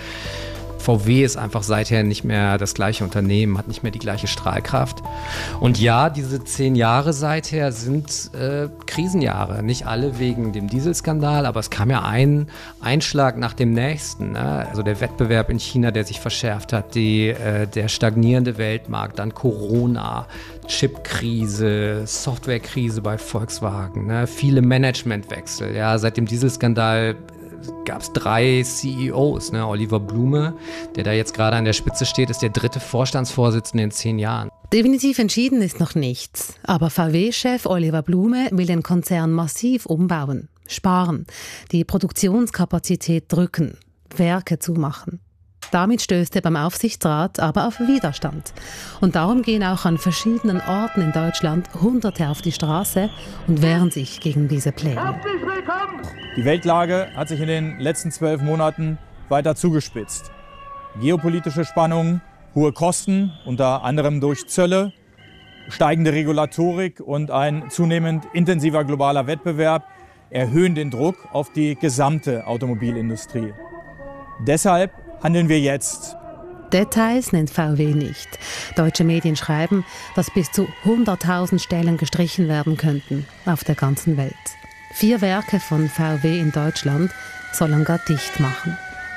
VW ist einfach seither nicht mehr das gleiche Unternehmen, hat nicht mehr die gleiche Strahlkraft. Und ja, diese 10 Jahre seither sind Krisenjahre. Nicht alle wegen dem Dieselskandal, aber es kam ja ein Einschlag nach dem nächsten. Ne? Also der Wettbewerb in China, der sich verschärft hat, der stagnierende Weltmarkt, dann Corona, Chipkrise, Softwarekrise bei Volkswagen, ne? Viele Managementwechsel. Ja? Seit dem Dieselskandal gab es 3 CEOs. Ne? Oliver Blume, der da jetzt gerade an der Spitze steht, ist der 3. Vorstandsvorsitzende in 10 Jahren. Definitiv entschieden ist noch nichts. Aber VW-Chef Oliver Blume will den Konzern massiv umbauen, sparen, die Produktionskapazität drücken, Werke zumachen. Damit stößt er beim Aufsichtsrat aber auf Widerstand. Und darum gehen auch an verschiedenen Orten in Deutschland Hunderte auf die Straße und wehren sich gegen diese Pläne. Die Weltlage hat sich in den letzten 12 Monaten weiter zugespitzt. Geopolitische Spannungen, hohe Kosten, unter anderem durch Zölle, steigende Regulatorik und ein zunehmend intensiver globaler Wettbewerb erhöhen den Druck auf die gesamte Automobilindustrie. Deshalb handeln wir jetzt. Details nennt VW nicht. Deutsche Medien schreiben, dass bis zu 100.000 Stellen gestrichen werden könnten auf der ganzen Welt. 4 Werke von VW in Deutschland sollen gar dicht machen.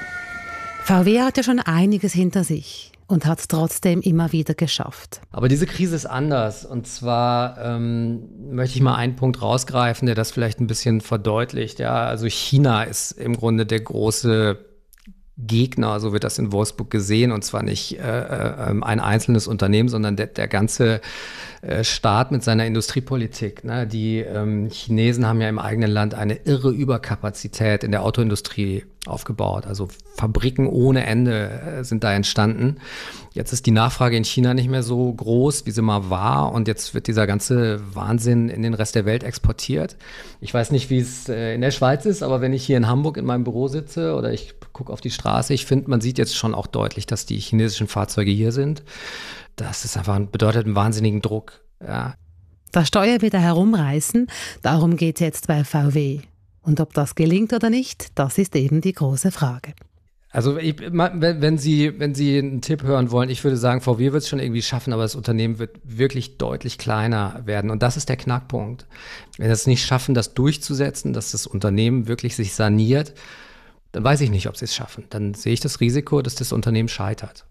VW hat ja schon einiges hinter sich und hat es trotzdem immer wieder geschafft. Aber diese Krise ist anders. Und zwar möchte ich mal einen Punkt rausgreifen, der das vielleicht ein bisschen verdeutlicht. Ja, also China ist im Grunde der große Gegner, so wird das in Wolfsburg gesehen, und zwar nicht ein einzelnes Unternehmen, sondern der ganze Staat mit seiner Industriepolitik. Ne? Die Chinesen haben ja im eigenen Land eine irre Überkapazität in der Autoindustrie aufgebaut. Also Fabriken ohne Ende sind da entstanden. Jetzt ist die Nachfrage in China nicht mehr so groß, wie sie mal war, und jetzt wird dieser ganze Wahnsinn in den Rest der Welt exportiert. Ich weiß nicht, wie es in der Schweiz ist, aber wenn ich hier in Hamburg in meinem Büro sitze oder ich gucke auf die Straße, ich finde, man sieht jetzt schon auch deutlich, dass die chinesischen Fahrzeuge hier sind. Das ist einfach bedeutet einen wahnsinnigen Druck. Ja. Das Steuer wieder herumreißen, darum geht es jetzt bei VW. Und ob das gelingt oder nicht, das ist eben die große Frage. Also wenn Sie einen Tipp hören wollen, ich würde sagen, VW wird es schon irgendwie schaffen, aber das Unternehmen wird wirklich deutlich kleiner werden. Und das ist der Knackpunkt. Wenn sie es nicht schaffen, das durchzusetzen, dass das Unternehmen wirklich sich saniert, dann weiß ich nicht, ob sie es schaffen. Dann sehe ich das Risiko, dass das Unternehmen scheitert.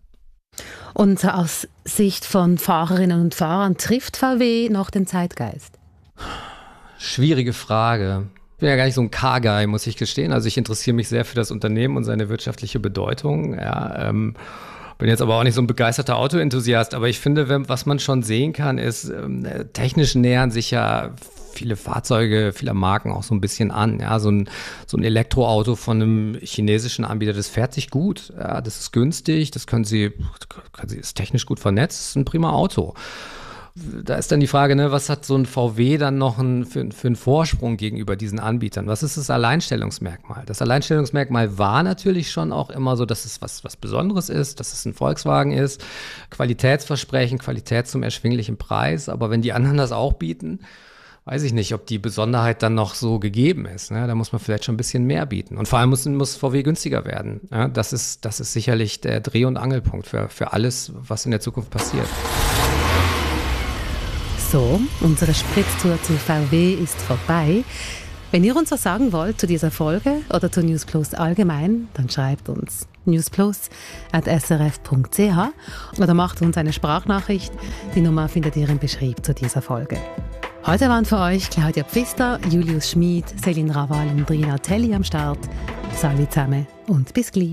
Und aus Sicht von Fahrerinnen und Fahrern trifft VW noch den Zeitgeist? Schwierige Frage. Ich bin ja gar nicht so ein Car-Guy, muss ich gestehen. Also ich interessiere mich sehr für das Unternehmen und seine wirtschaftliche Bedeutung. Ja, bin jetzt aber auch nicht so ein begeisterter Autoenthusiast. Aber ich finde, was man schon sehen kann, ist, technisch nähern sich ja viele Fahrzeuge, vieler Marken auch so ein bisschen an. Ja, so ein Elektroauto von einem chinesischen Anbieter, das fährt sich gut. Ja, das ist günstig, das ist technisch gut vernetzt, das ist ein prima Auto. Da ist dann die Frage, ne, was hat so ein VW dann noch für einen Vorsprung gegenüber diesen Anbietern? Was ist das Alleinstellungsmerkmal? Das Alleinstellungsmerkmal war natürlich schon auch immer so, dass es was Besonderes ist, dass es ein Volkswagen ist, Qualitätsversprechen, Qualität zum erschwinglichen Preis. Aber wenn die anderen das auch bieten, weiß ich nicht, ob die Besonderheit dann noch so gegeben ist. Ne? Da muss man vielleicht schon ein bisschen mehr bieten. Und vor allem muss VW günstiger werden. Ja? Das ist sicherlich der Dreh- und Angelpunkt für alles, was in der Zukunft passiert. So, unsere Spritztour zu VW ist vorbei. Wenn ihr uns was sagen wollt zu dieser Folge oder zu News Plus allgemein, dann schreibt uns newsplus@srf.ch oder macht uns eine Sprachnachricht. Die Nummer findet ihr im Beschrieb zu dieser Folge. Heute waren für euch Claudia Pfister, Julius Schmid, Céline Raval und Drina Telli am Start. Salut zusammen und bis gleich.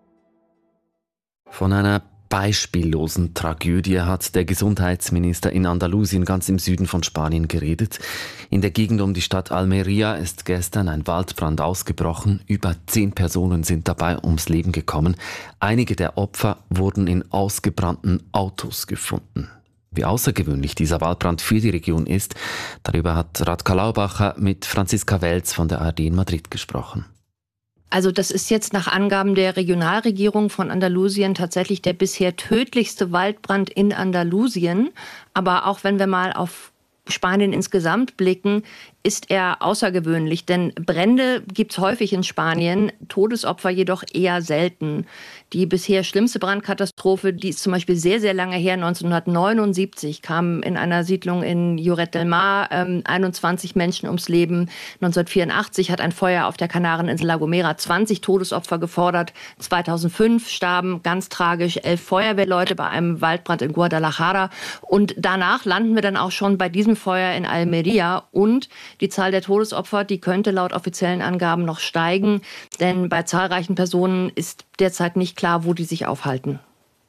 Von einer beispiellosen Tragödie hat der Gesundheitsminister in Andalusien ganz im Süden von Spanien geredet. In der Gegend um die Stadt Almería ist gestern ein Waldbrand ausgebrochen. Über 10 Personen sind dabei ums Leben gekommen. Einige der Opfer wurden in ausgebrannten Autos gefunden. Wie außergewöhnlich dieser Waldbrand für die Region ist, darüber hat Radka Laubacher mit Franziska Welz von der ARD in Madrid gesprochen. Also das ist jetzt nach Angaben der Regionalregierung von Andalusien tatsächlich der bisher tödlichste Waldbrand in Andalusien. Aber auch wenn wir mal auf Spanien insgesamt blicken, ist er außergewöhnlich. Denn Brände gibt es häufig in Spanien, Todesopfer jedoch eher selten. Die bisher schlimmste Brandkatastrophe, die ist zum Beispiel sehr, sehr lange her, 1979 kamen in einer Siedlung in Lloret del Mar 21 Menschen ums Leben. 1984 hat ein Feuer auf der Kanareninsel La Gomera 20 Todesopfer gefordert. 2005 starben ganz tragisch 11 Feuerwehrleute bei einem Waldbrand in Guadalajara. Und danach landen wir dann auch schon bei diesem Feuer in Almería. Und die Zahl der Todesopfer, die könnte laut offiziellen Angaben noch steigen. Denn bei zahlreichen Personen ist derzeit nicht klar, wo die sich aufhalten.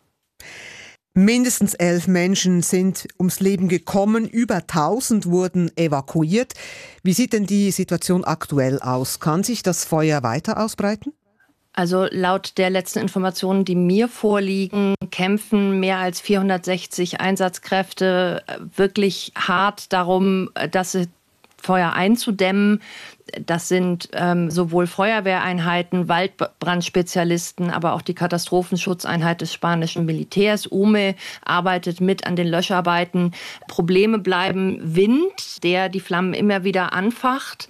Mindestens 11 Menschen sind ums Leben gekommen, über 1000 wurden evakuiert. Wie sieht denn die Situation aktuell aus? Kann sich das Feuer weiter ausbreiten? Also laut der letzten Informationen, die mir vorliegen, kämpfen mehr als 460 Einsatzkräfte wirklich hart darum, das Feuer einzudämmen. Das sind sowohl Feuerwehreinheiten, Waldbrandspezialisten, aber auch die Katastrophenschutzeinheit des spanischen Militärs. UME arbeitet mit an den Löscharbeiten. Probleme bleiben Wind, der die Flammen immer wieder anfacht.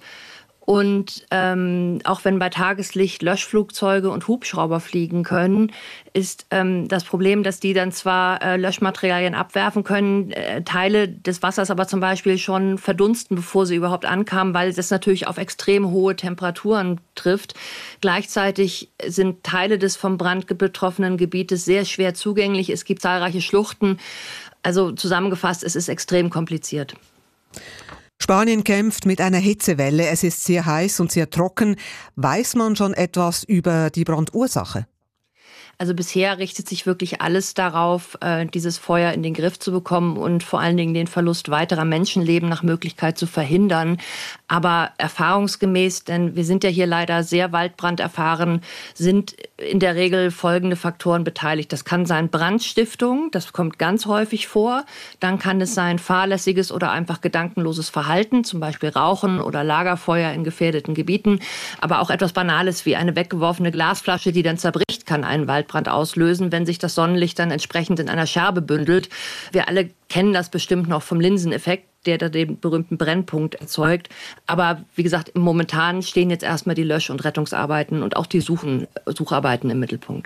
Und auch wenn bei Tageslicht Löschflugzeuge und Hubschrauber fliegen können, ist das Problem, dass die dann zwar Löschmaterialien abwerfen können, Teile des Wassers aber zum Beispiel schon verdunsten, bevor sie überhaupt ankamen, weil das natürlich auf extrem hohe Temperaturen trifft. Gleichzeitig sind Teile des vom Brand betroffenen Gebietes sehr schwer zugänglich. Es gibt zahlreiche Schluchten. Also zusammengefasst, es ist extrem kompliziert. Spanien kämpft mit einer Hitzewelle. Es ist sehr heiß und sehr trocken. Weiß man schon etwas über die Brandursache? Also bisher richtet sich wirklich alles darauf, dieses Feuer in den Griff zu bekommen und vor allen Dingen den Verlust weiterer Menschenleben nach Möglichkeit zu verhindern. Aber erfahrungsgemäß, denn wir sind ja hier leider sehr waldbranderfahren, sind in der Regel folgende Faktoren beteiligt. Das kann sein Brandstiftung, das kommt ganz häufig vor. Dann kann es sein fahrlässiges oder einfach gedankenloses Verhalten, zum Beispiel Rauchen oder Lagerfeuer in gefährdeten Gebieten. Aber auch etwas Banales wie eine weggeworfene Glasflasche, die dann zerbricht, kann einen Waldbrand auslösen, wenn sich das Sonnenlicht dann entsprechend in einer Scherbe bündelt. Wir alle kennen das bestimmt noch vom Linseneffekt, der da den berühmten Brennpunkt erzeugt. Aber wie gesagt, momentan stehen jetzt erstmal die Lösch- und Rettungsarbeiten und auch die Sucharbeiten im Mittelpunkt.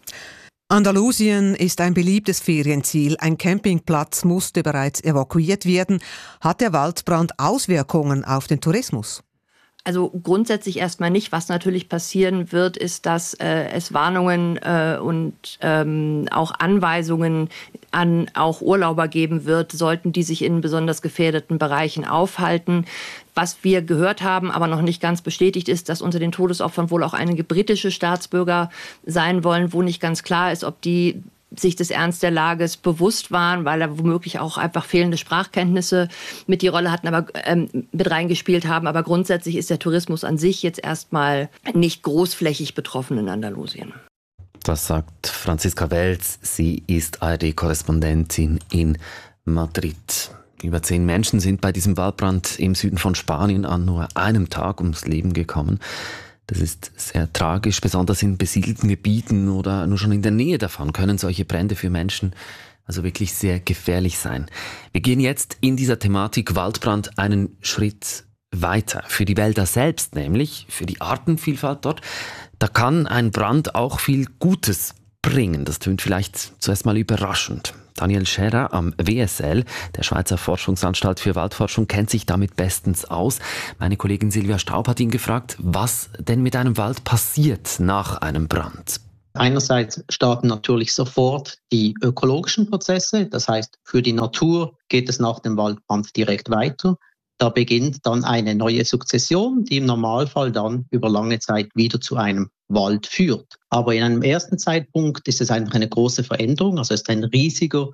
Andalusien ist ein beliebtes Ferienziel. Ein Campingplatz musste bereits evakuiert werden. Hat der Waldbrand Auswirkungen auf den Tourismus? Also grundsätzlich erstmal nicht. Was natürlich passieren wird, ist, dass es Warnungen und auch Anweisungen an auch Urlauber geben wird, sollten die sich in besonders gefährdeten Bereichen aufhalten. Was wir gehört haben, aber noch nicht ganz bestätigt ist, dass unter den Todesopfern wohl auch einige britische Staatsbürger sein wollen, wo nicht ganz klar ist, ob die sich des Ernst der Lages bewusst waren, weil da womöglich auch einfach fehlende Sprachkenntnisse mit die Rolle hatten, aber mit reingespielt haben. Aber grundsätzlich ist der Tourismus an sich jetzt erstmal nicht großflächig betroffen in Andalusien. Das sagt Franziska Welz. Sie ist ARD-Korrespondentin in Madrid. Über 10 Menschen sind bei diesem Waldbrand im Süden von Spanien an nur einem Tag ums Leben gekommen. Das ist sehr tragisch, besonders in besiedelten Gebieten oder nur schon in der Nähe davon können solche Brände für Menschen Also wirklich sehr gefährlich sein. Wir gehen jetzt in dieser Thematik Waldbrand einen Schritt weiter. Für die Wälder selbst nämlich, für die Artenvielfalt dort, da kann ein Brand auch viel Gutes bringen. Das tönt vielleicht zuerst mal überraschend. Daniel Scherer am WSL, der Schweizer Forschungsanstalt für Waldforschung, kennt sich damit bestens aus. Meine Kollegin Silvia Staub hat ihn gefragt, was denn mit einem Wald passiert nach einem Brand. Einerseits starten natürlich sofort die ökologischen Prozesse. Das heißt, für die Natur geht es nach dem Waldbrand direkt weiter. Da beginnt dann eine neue Sukzession, die im Normalfall dann über lange Zeit wieder zu einem Wald führt. Aber in einem ersten Zeitpunkt ist es einfach eine große Veränderung, also es ist ein riesiger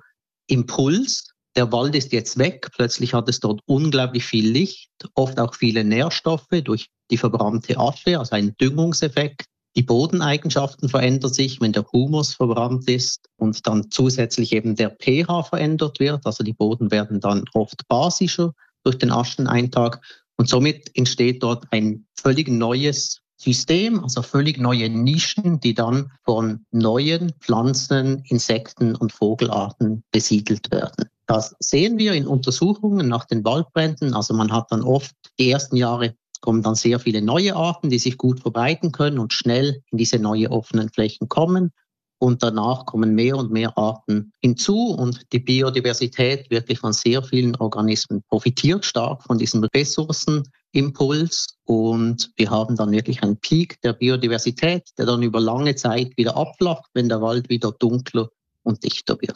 Impuls. Der Wald ist jetzt weg, plötzlich hat es dort unglaublich viel Licht, oft auch viele Nährstoffe durch die verbrannte Asche, also ein Düngungseffekt. Die Bodeneigenschaften verändern sich, wenn der Humus verbrannt ist und dann zusätzlich eben der pH verändert wird. Also die Boden werden dann oft basischer durch den Ascheneintrag und somit entsteht dort ein völlig neues System, also völlig neue Nischen, die dann von neuen Pflanzen, Insekten und Vogelarten besiedelt werden. Das sehen wir in Untersuchungen nach den Waldbränden. Also man hat dann oft die ersten Jahre kommen dann sehr viele neue Arten, die sich gut verbreiten können und schnell in diese neuen offenen Flächen kommen. Und danach kommen mehr und mehr Arten hinzu und die Biodiversität wirklich von sehr vielen Organismen profitiert stark von diesem Ressourcenimpuls. Und wir haben dann wirklich einen Peak der Biodiversität, der dann über lange Zeit wieder abflacht, wenn der Wald wieder dunkler und dichter wird.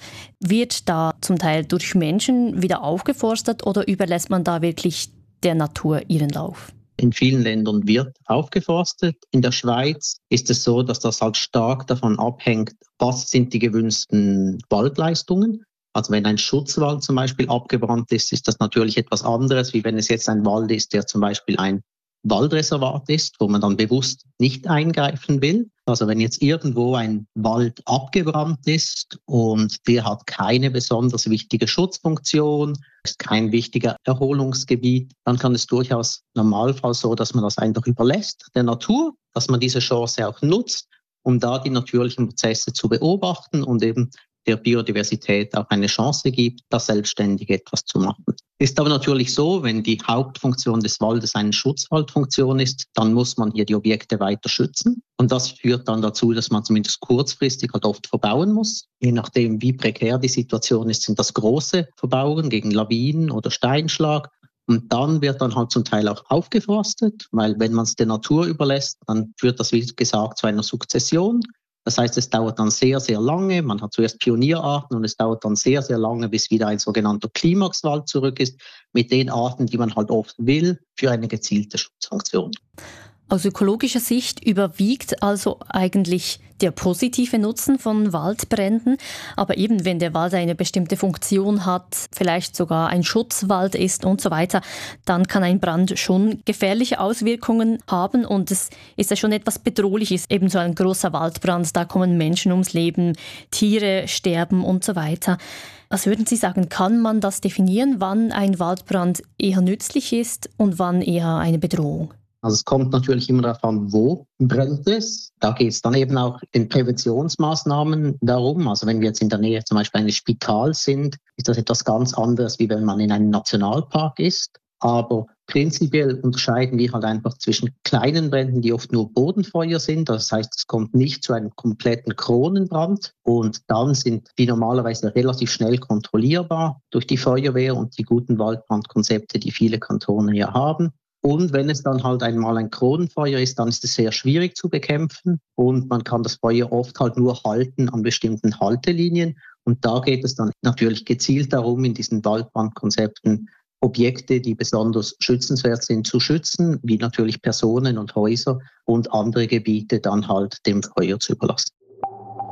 Wird da zum Teil durch Menschen wieder aufgeforstet oder überlässt man da wirklich der Natur ihren Lauf? In vielen Ländern wird aufgeforstet. In der Schweiz ist es so, dass das halt stark davon abhängt, was sind die gewünschten Waldleistungen. Also wenn ein Schutzwald zum Beispiel abgebrannt ist, ist das natürlich etwas anderes, wie wenn es jetzt ein Wald ist, der zum Beispiel ein Waldreservat ist, wo man dann bewusst nicht eingreifen will. Also wenn jetzt irgendwo ein Wald abgebrannt ist und der hat keine besonders wichtige Schutzfunktion, ist kein wichtiger Erholungsgebiet, dann kann es durchaus im Normalfall so, dass man das einfach überlässt der Natur, dass man diese Chance auch nutzt, um da die natürlichen Prozesse zu beobachten und eben der Biodiversität auch eine Chance gibt, da selbstständig etwas zu machen. Ist aber natürlich so, wenn die Hauptfunktion des Waldes eine Schutzwaldfunktion ist, dann muss man hier die Objekte weiter schützen. Und das führt dann dazu, dass man zumindest kurzfristig halt oft verbauen muss. Je nachdem, wie prekär die Situation ist, sind das große Verbauungen gegen Lawinen oder Steinschlag. Und dann wird dann halt zum Teil auch aufgeforstet, weil wenn man es der Natur überlässt, dann führt das, wie gesagt, zu einer Sukzession. Das heißt, es dauert dann sehr, sehr lange. Man hat zuerst Pionierarten und es dauert dann sehr, sehr lange, bis wieder ein sogenannter Klimaxwald zurück ist, mit den Arten, die man halt oft will, für eine gezielte Schutzfunktion. Aus ökologischer Sicht überwiegt also eigentlich der positive Nutzen von Waldbränden. Aber eben, wenn der Wald eine bestimmte Funktion hat, vielleicht sogar ein Schutzwald ist und so weiter, dann kann ein Brand schon gefährliche Auswirkungen haben. Und es ist ja schon etwas Bedrohliches, eben so ein großer Waldbrand, da kommen Menschen ums Leben, Tiere sterben und so weiter. Was würden Sie sagen, kann man das definieren, wann ein Waldbrand eher nützlich ist und wann eher eine Bedrohung? Also es kommt natürlich immer darauf an, wo brennt es. Da geht es dann eben auch in Präventionsmaßnahmen darum. Also wenn wir jetzt in der Nähe zum Beispiel eines Spitals sind, ist das etwas ganz anderes, wie wenn man in einem Nationalpark ist. Aber prinzipiell unterscheiden wir halt einfach zwischen kleinen Bränden, die oft nur Bodenfeuer sind. Das heißt, es kommt nicht zu einem kompletten Kronenbrand. Und dann sind die normalerweise relativ schnell kontrollierbar durch die Feuerwehr und die guten Waldbrandkonzepte, die viele Kantone ja haben. Und wenn es dann halt einmal ein Kronenfeuer ist, dann ist es sehr schwierig zu bekämpfen und man kann das Feuer oft halt nur halten an bestimmten Haltelinien. Und da geht es dann natürlich gezielt darum, in diesen Waldbrandkonzepten Objekte, die besonders schützenswert sind, zu schützen, wie natürlich Personen und Häuser und andere Gebiete dann halt dem Feuer zu überlassen.